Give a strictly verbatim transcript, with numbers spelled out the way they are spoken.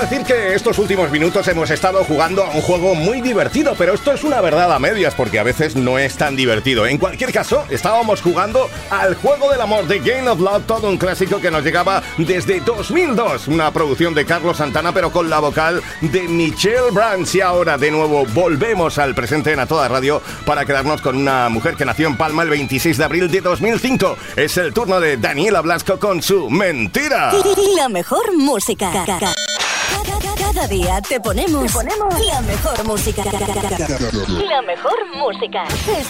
decir que estos últimos minutos hemos estado jugando a un juego muy divertido, pero esto es una verdad a medias porque a veces no es tan divertido. En cualquier caso, estábamos jugando al Juego del Amor de Game of Love, todo un clásico que nos llegaba desde dos mil dos, una producción de Carlos Santana pero con la vocal de Michelle Branch. Y ahora de nuevo volvemos al presente en A Toda Radio para quedarnos con una mujer que nació en Palma el veintiséis de abril de dos mil cinco. Es el turno de Daniela Blasco con su Mentira. La mejor música. Cada, cada día te ponemos, te ponemos la mejor música. La mejor música.